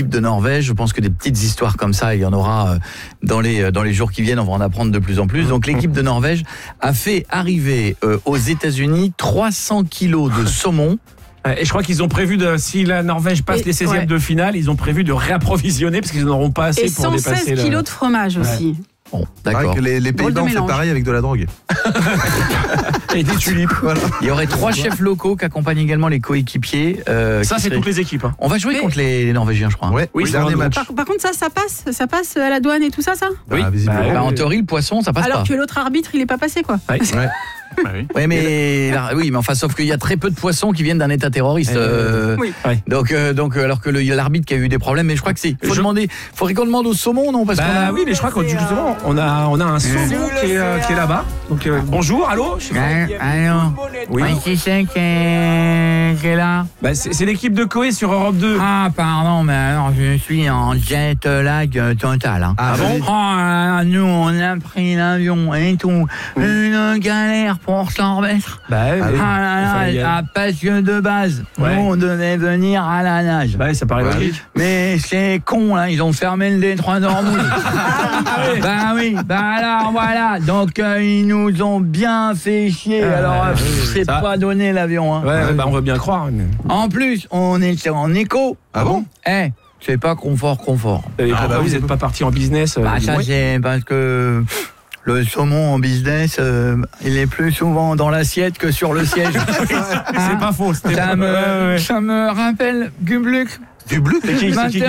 l'équipe de Norvège. Je pense que des petites histoires comme ça, il y en aura dans les jours qui viennent. On va en apprendre de plus en plus. Donc l'équipe de Norvège a fait arriver aux États-Unis 300 kilos de saumon. Et je crois qu'ils ont prévu, si la Norvège passe les 16e de finale, ils ont prévu de réapprovisionner parce qu'ils n'en auront pas assez pour dépasser. Et 116 kilos de fromage aussi. Bon, d'accord. Que les Pays-Bas ont fait pareil avec de la drogue. Et des tulipes. Voilà. Il y aurait 3 chefs locaux qui accompagnent également les coéquipiers. Ça, c'est toutes les équipes. Hein. On va jouer contre les Norvégiens, je crois. Ouais, oui, dernier match. Par contre, ça passe à la douane et tout ça. Oui, visiblement. En théorie, le poisson, ça passe Alors pas. que l'autre arbitre, il est pas passé, quoi. Ouais. Oui, mais enfin, sauf qu'il y a très peu de poissons qui viennent d'un État terroriste. Oui. Donc, alors que il y a l'arbitre qui a eu des problèmes, mais je crois que c'est. Faudrait qu'on demande au saumon, non? Parce oui, mais je crois que justement, on a un saumon qui est là-bas. Donc bonjour, allô. Allô. Oui. Qui c'est qui est là? C'est l'équipe de Coé sur Europe 2. Ah, pardon, mais alors je suis en jet lag total. Hein. Ah bon? Oh, nous, on a pris l'avion et tout. Une galère pour s'en remettre. Parce que de base, nous, on devait venir à la nage. Ça paraît logique. Mais c'est con, là, ils ont fermé le détroit d'Ormuz. Alors voilà. Donc, ils nous ont bien fait chier. Alors, c'est pas donné l'avion. Hein. On veut bien croire. Mais... En plus, on était en éco. Ah bon? C'est pas confort. Vous n'êtes pas parti en business Ça, c'est parce que le saumon en business, il est plus souvent dans l'assiette que sur le siège. C'est pas faux. Ça me rappelle Gubluck. Du bleu? C'est qui